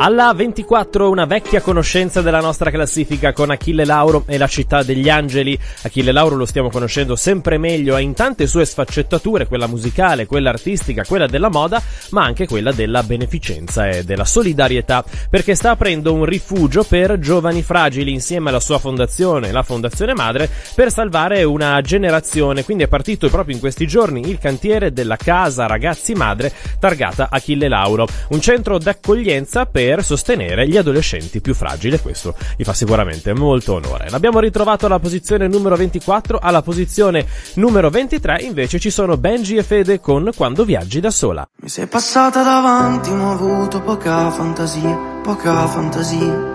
Alla 24 una vecchia conoscenza della nostra classifica con Achille Lauro e la città degli angeli. Achille Lauro lo stiamo conoscendo sempre meglio in tante sue sfaccettature, quella musicale, quella artistica, quella della moda, ma anche quella della beneficenza e della solidarietà, perché sta aprendo un rifugio per giovani fragili insieme alla sua fondazione, la Fondazione Madre, per salvare una generazione. Quindi è partito proprio in questi giorni il cantiere della Casa Ragazzi Madre targata Achille Lauro, un centro d'accoglienza per sostenere gli adolescenti più fragili, e questo gli fa sicuramente molto onore. L'abbiamo ritrovato alla posizione numero 24, alla posizione numero 23 invece ci sono Benji e Fede con Quando viaggi da sola. Mi sei passata davanti ma ho avuto poca fantasia, poca fantasia.